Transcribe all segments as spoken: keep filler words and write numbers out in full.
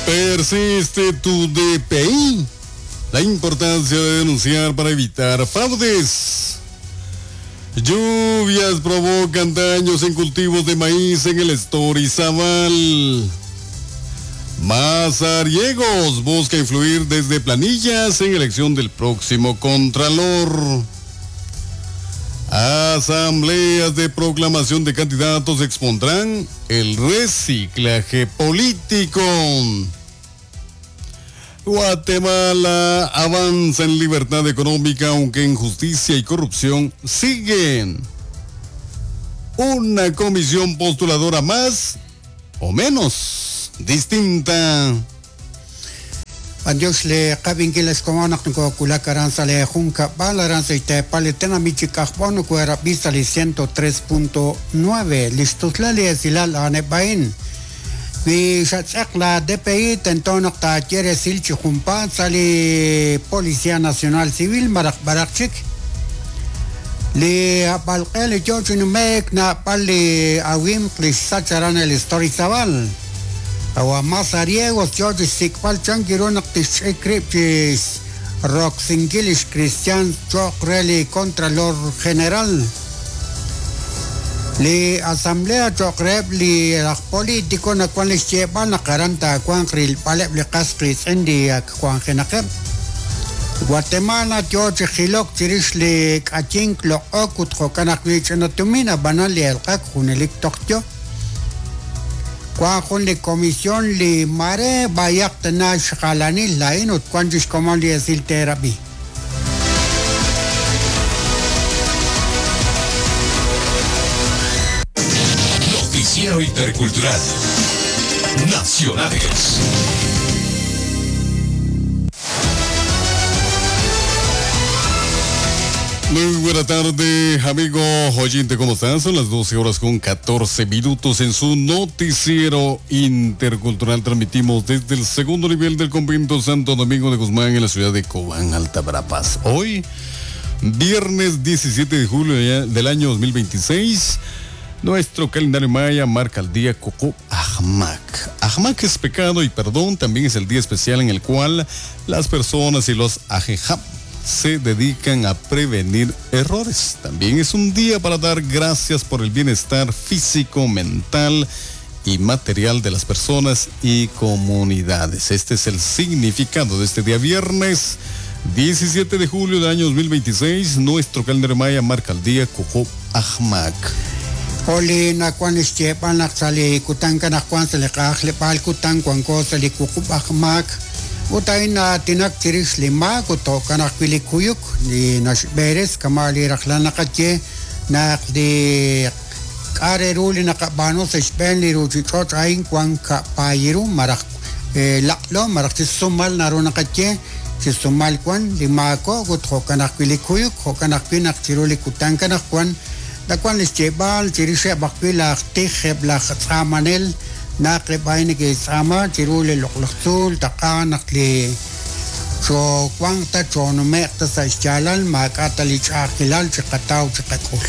Persiste tu D P I. La importancia de denunciar para evitar fraudes. Lluvias provocan daños en cultivos de maíz en el Estorizabal. Mazariegos busca influir desde planillas en elección del próximo Contralor. Asambleas de proclamación de candidatos expondrán el reciclaje político. Guatemala avanza en libertad económica, aunque injusticia y corrupción siguen. Una comisión postuladora más o menos distinta. Adiós le cabingiles como no kula caranza le junca balaranza y te paletena michicajbono cuera vista li ciento tres punto nueve listos la le silal anebain. Vi la D P I tentó no ta quiere silchi jumpa sali Policía Nacional Civil marak barakchik. Le apalqel George Numek na pali awim klisacharan el Estorizabal. Awa Mazariegos George Sikpal Changironak Tishikripchis Roxingilish Christian Chokreli Contralor General. Li Asamblea Chokreb li rak politiko na kwan li Chepan na karanta kwan kril palep li kaskris indi kwan kinakep. Guatemala George Hilok Chirish li kachink lo okut kokanakwich na tumina banal li elkak kunelik tokyo. Cuando la comisión le mare bayak tena shkalani lain ut cuando como le decir terapia. Noticiero Intercultural Nacionales. Muy buena tarde, amigo oyente, ¿cómo están? Son las doce horas con catorce minutos en su noticiero intercultural. Transmitimos desde el segundo nivel del convento Santo Domingo de Guzmán en la ciudad de Cobán, Alta Verapaz. Hoy, viernes diecisiete de julio del año dos mil veintiséis, nuestro calendario maya marca el día Coco Ajmac. Ajmac es pecado y perdón, también es el día especial en el cual las personas y los ajejab se dedican a prevenir errores. También es un día para dar gracias por el bienestar físico, mental y material de las personas y comunidades. Este es el significado de este día viernes diecisiete de julio del año dos mil veintiséis. Nuestro calendario maya marca el día Coco Ajmac. Oli na kwan Esteban naksali kutan kana kwan sali kakle pal kutan kwan ko sali Coco Ajmac. Utay na tinak tiris lima kuto kanak pilikuyuk ni nasberes kamali raklan nakatye nak di kareruli nakabano sa Spain li ruchi chot aing kwang kapayiru marak eh, laklo marak si sumal naro nakatye si sumal kwan lima ko kuto kanak pilikuyuk ko kanak pinak tiruli kutang kanak kwan da kwan listebal tirisya bakpila tikheb la khatsamanel naklebay ni kay sama tiruli loklaktul takanak li so kwangta chono mekta sa isyalan makatali chakilal chakataw chakakul.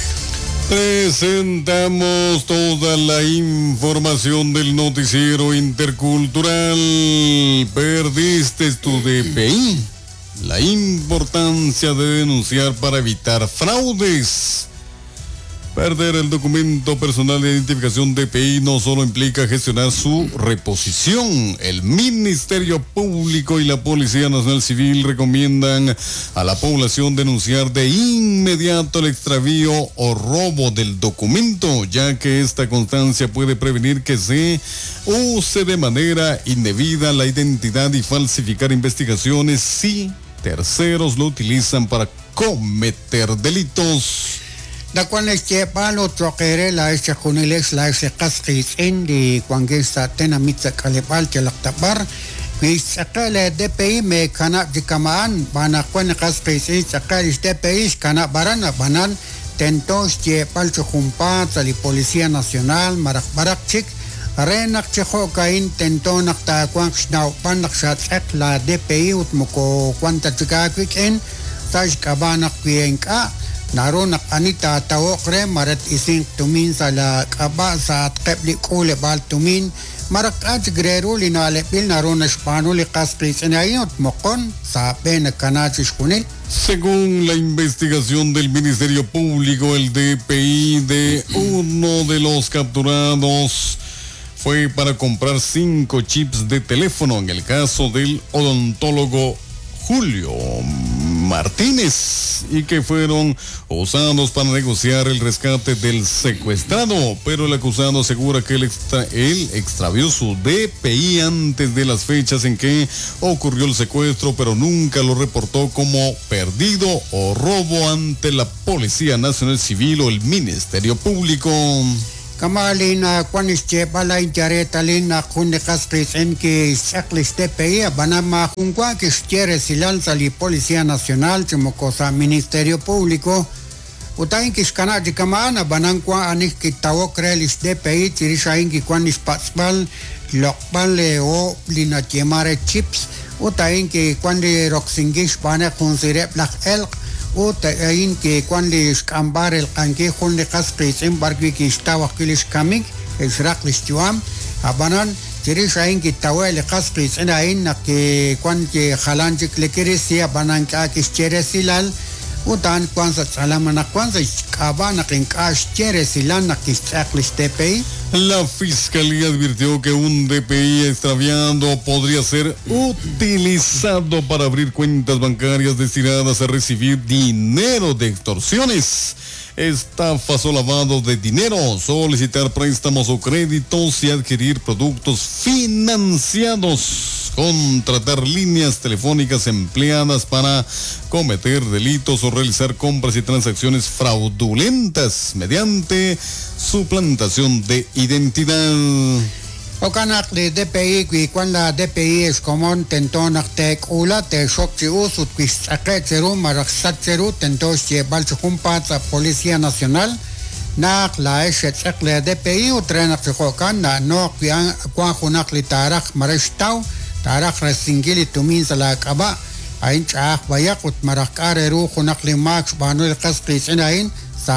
Presentamos toda la información del noticiero intercultural. ¿Perdiste tu D P I? La importancia de denunciar para evitar fraudes. Perder el documento personal de identificación D P I no solo implica gestionar su reposición. El Ministerio Público y la Policía Nacional Civil recomiendan a la población denunciar de inmediato el extravío o robo del documento, ya que esta constancia puede prevenir que se use de manera indebida la identidad y falsificar investigaciones si terceros lo utilizan para cometer delitos. Da kwan Esteban lo troquere la este juniles la este kaskis indi kwangesta tena mitsa kalipal chalaktabar Sakale D P I me kana dikamaan bana kwan kaskis in sakale D P I kana barana banan tentos che palcho jumpa tali Policía Nacional marak barak chik renak chejo kain tento nakta kwan snau panak shat la D P I utmuko kwanta chika quick in taj kabana kwienka naroon anita tawokre marat ising tumin sa la kaba sa kepli kule bal tumin marak at grero linale pil naroon na spano li kaspris enayot mokon sa pena kanachis kunil. Según la investigación del Ministerio Público, el D P I de uno de los capturados fue para comprar cinco chips de teléfono en el caso del odontólogo Julio Martínez y que fueron usados para negociar el rescate del secuestrado, pero el acusado asegura que él, extra, él extravió su D P I antes de las fechas en que ocurrió el secuestro, pero nunca lo reportó como perdido o robo ante la Policía Nacional Civil o el Ministerio Público. Kamalina kwanis chepala incharetalina kundekas krisen ki saklis D P I banama kungwa que quiere silal sali Policía Nacional chumoko sa Ministerio Público utain kis kanaji kamana banankwa anik ki tawo krelis D P I tirishain ki kwanis patsbal lokbal o lina chemare chips utain ki kwandi roxingish bana kunsire plak elk utain ki kwandi skambar el kanki kundekas krisen barkwi ki stawa kilis kamik esraklis chuam abanan tirishain ki tawel qasqis inain ki kwandi khalanjik lekirisia banan ka kis cheresilal utan kwanza salamana kwanza kabana kinkash cheresilana kis chaklis D P I. La Fiscalía advirtió que un D P I extraviado podría ser utilizado para abrir cuentas bancarias destinadas a recibir dinero de extorsiones, estafas o lavado de dinero, solicitar préstamos o créditos y adquirir productos financiados, contratar líneas telefónicas empleadas para cometer delitos o realizar compras y transacciones fraudulentas mediante suplantación de identidad. Okanak de D P I qui cuando la D P I es común tentonak tek ula te shok chi usut qui saketseru maraksatseru tentos che balchumpat a Policía Nacional nak la eshet sakle D P I utrenak chokan na no kyan kwa khunak li tarak marestau tarak resingili tumin sala kaba ain chah bayakut marakare ru khunak li max banul qasqis inain.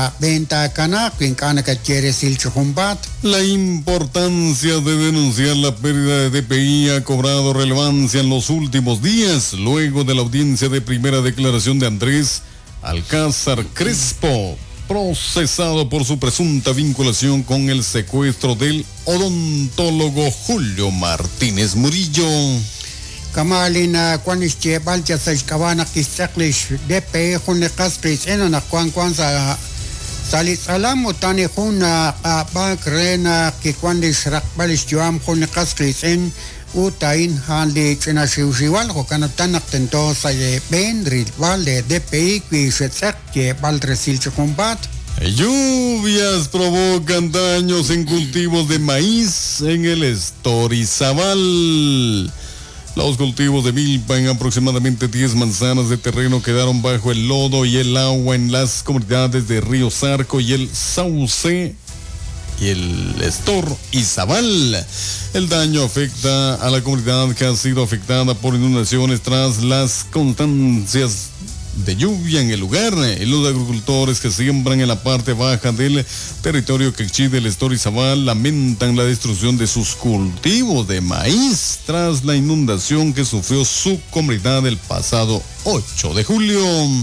La importancia de denunciar la pérdida de D P I ha cobrado relevancia en los últimos días, luego de la audiencia de primera declaración de Andrés Alcázar Crespo, procesado por su presunta vinculación con el secuestro del odontólogo Julio Martínez Murillo. Kamalina kwanis chebal jasaj kawana kisaklish D P I khune qasqis enana kwan kwan sa salit salam utani khuna ba krena ki kwandis rakbalis juam khune qasqis en utain handi chena shiwal ko kanatanak tento sa ben rilwal de D P I qui setsak que bal resil chukumbat. Lluvias provocan daños en cultivos de maíz en el Estorizabal. Los cultivos de milpa en aproximadamente diez manzanas de terreno quedaron bajo el lodo y el agua en las comunidades de Río Zarco y el Sauce y el Estorizabal. El daño afecta a la comunidad que ha sido afectada por inundaciones tras las constancias de lluvia en el lugar, y los agricultores que siembran en la parte baja del territorio quechí del Estorizabal lamentan la destrucción de sus cultivos de maíz tras la inundación que sufrió su comunidad el pasado ocho de julio.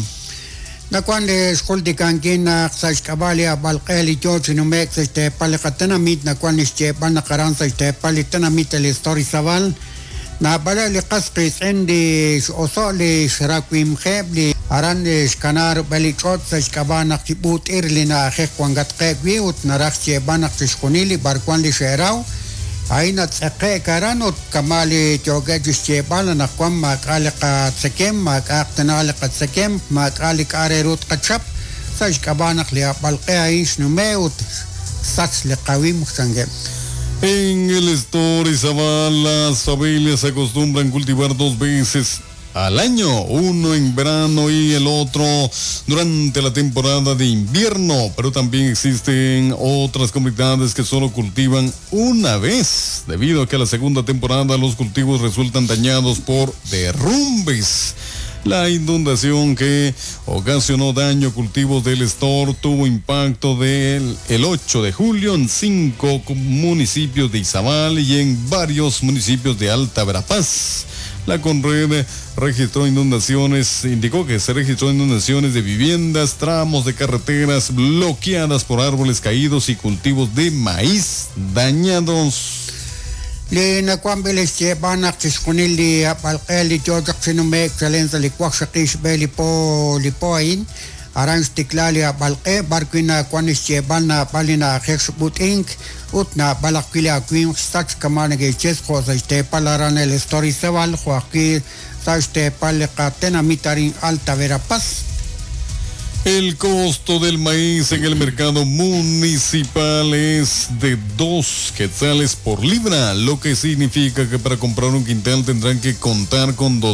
Nakwande skuldi kankina saj kabalia balqeli jochi numek este palekatana mit nakwande este banakaran este palitana mit el Estorizabal na bala li qasqis indi osoli shrakwim khebli aran shkanar bali chot saj kabana kibut irlina khek wangat qeqwi ut narakche banak tishkunili barkwan li sheraw aina tsaqe karanot kamali jogajiste bala nakwam ma qalqa tsakem ma qaqtana qalqa tsakem ma qalik arerut qachap saj kabanak li balqe aish numeut sats li qawim khangem. En el Estorizabal, las familias se acostumbran cultivar dos veces al año, uno en verano y el otro durante la temporada de invierno, pero también existen otras comunidades que solo cultivan una vez, debido a que la segunda temporada los cultivos resultan dañados por derrumbes. La inundación que ocasionó daño a cultivos del Estor tuvo impacto del el ocho de julio en cinco municipios de Izabal y en varios municipios de Alta Verapaz. La Conred registró inundaciones, indicó que se registró inundaciones de viviendas, tramos de carreteras bloqueadas por árboles caídos y cultivos de maíz dañados. Le na kwambeles cheban aktis kunili apalqeli jojak sinume excelencia li kwakshakis beli po lipoin aran stiklali apalqe barquina kwanis cheban na palina hexbut inc utna balakili akwim stach kamane ge chesko sa este palaran el story seval joaqui sa este palqatena mitarin Alta Verapaz. El costo del maíz en el mercado municipal es de dos quetzales por libra, lo que significa que para comprar un quintal tendrán que contar con dos